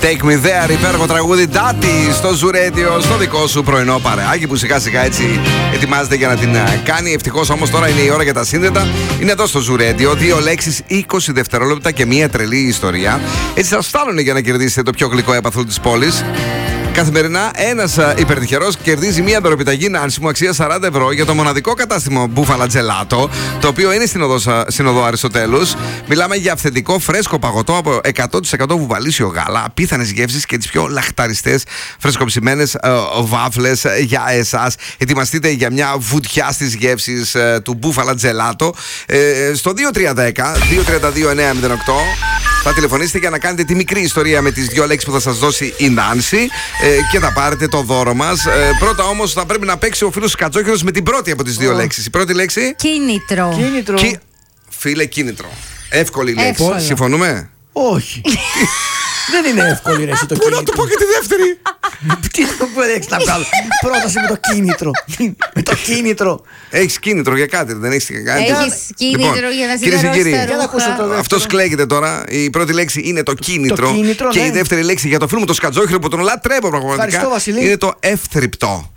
Take Me There, υπέροχο τραγούδι Daddy στο Zoo Radio, στο δικό σου πρωινό παρεάκι που σιγά σιγά έτσι ετοιμάζεται για να την κάνει. Ευτυχώς όμως τώρα είναι η ώρα για τα σύνδετα. Είναι εδώ στο Zoo Radio, 2 λέξεις, 20 δευτερόλεπτα και μια τρελή ιστορία. Έτσι σας φτάνουν για να κερδίσετε το πιο γλυκό έπαθλο της πόλης. Καθημερινά ένας υπερτυχερός κερδίζει μια δωρεπιταγή νάνσιμου αξία 40 ευρώ για το μοναδικό κατάστημα Μπούφαλα Τζελάτο, το οποίο είναι στην οδό Αριστοτέλους. Μιλάμε για αυθεντικό φρέσκο παγωτό από 100% βουβαλίσιο γάλα, απίθανες γεύσεις και τις πιο λαχταριστές φρεσκοψημένες βάφλες για εσάς. Ετοιμαστείτε για μια βουτιά στις γεύσεις του Μπούφαλα Τζελάτο. Στο 2310-232-908 θα τηλεφωνήσετε για να κάνετε τη μικρή ιστορία με τις 2 λέξεις που θα σας δώσει η Νάνση και θα πάρετε το δώρο μας. Πρώτα όμως θα πρέπει να παίξει ο φίλος Κατσόχυρος με την πρώτη από τις 2 λέξεις. Η πρώτη λέξη? Κίνητρο. Φίλε, κίνητρο. Εύκολη λέξη. Συμφωνούμε? Όχι. Δεν είναι εύκολη ρε, το κίνητρο. Πού να του πω και τη δεύτερη? Τι θα πω να βγάλω? Πρόταση με το κίνητρο. Με το κίνητρο. Έχεις κίνητρο για κάτι, δεν έχεις κάτι? Έχεις κίνητρο για να συντηρώσεις τα ρούχα. Αυτός κλαίγεται τώρα. Η πρώτη λέξη είναι το κίνητρο. Και η δεύτερη λέξη για το φίλο μου το Σκατζόχυρο που τον λατρεύω πραγματικά είναι το εύθρυπτο.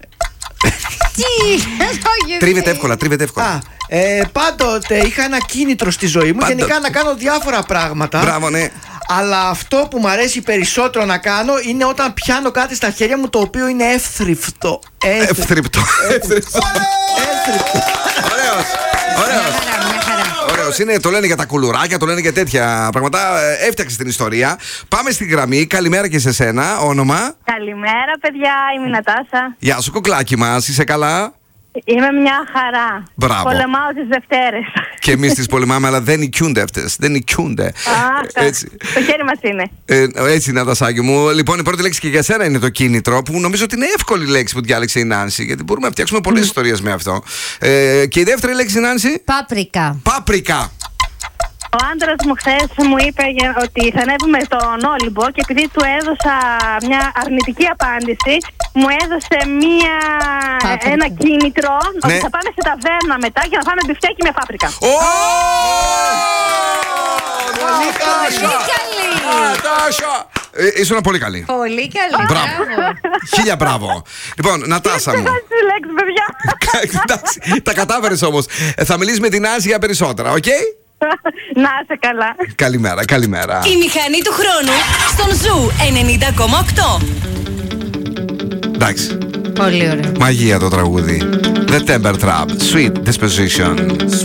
Τρίβεται εύκολα. Πάντοτε είχα ένα κίνητρο στη ζωή μου γενικά να κάνω διάφορα πράγματα. Μπράβο, ναι. Αλλά αυτό που μου αρέσει περισσότερο να κάνω είναι όταν πιάνω κάτι στα χέρια μου το οποίο είναι εύθρυπτο. Εύθρυπτο. Ωραίος είναι, το λένε για τα κουλουράκια, το λένε για τέτοια πράγματα. Έφτιαξες την ιστορία. Πάμε στη γραμμή. Καλημέρα και σε σένα. Όνομα? Καλημέρα, παιδιά. Είμαι η Νατάσα. Γεια σου, κουκλάκι μας. Είσαι καλά? Είμαι μια χαρά. Μπράβο. Πολεμάω τις Δευτέρες. Και εμείς τις πολεμάμε, αλλά δεν νικιούνται αυτές. Δεν νικιούνται. Έτσι. Το χέρι μας είναι. Έτσι, Νατασάκι μου. Λοιπόν, η πρώτη λέξη και για σένα είναι το κίνητρο, που νομίζω ότι είναι εύκολη λέξη που διάλεξε η Νάνση, γιατί μπορούμε να φτιάξουμε πολλές ιστορίες με αυτό. Και η δεύτερη λέξη, Νάνση? Πάπρικα. Ο άντρας μου χθες μου είπε ότι θα ανέβουμε στον Όλυμπο και επειδή του έδωσα μια αρνητική απάντηση, μου έδωσε ένα κίνητρο ότι θα πάμε σε ταβέρνα μετά για να φάμε μπιφτέκι με πάπρικα. Πολύ καλή! Νατάσα! Ήσουν πολύ καλή. Πολύ καλή. Μπράβο. Χίλια μπράβο. Λοιπόν, Νατάσα μου. Τα κατάφερες όμως. Θα μιλήσεις με την Άση για περισσότερα, οκ? Να είσαι καλά. Καλημέρα. Η μηχανή του χρόνου στον Ζου 90,8. Εντάξει. Πολύ ωραία. Μαγεία το τραγούδι. The Temper Trap, Sweet Disposition.